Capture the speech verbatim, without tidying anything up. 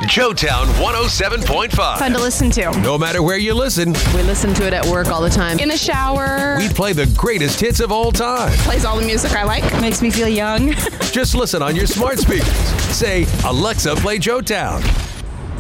Joetown one oh seven point five. Fun to listen to. No matter where you listen, We listen to it at work all the time. In the shower. we play the greatest hits of all time. Plays all the music I like. Makes me feel young. Just listen on your smart speakers. Say, Alexa, play Joetown.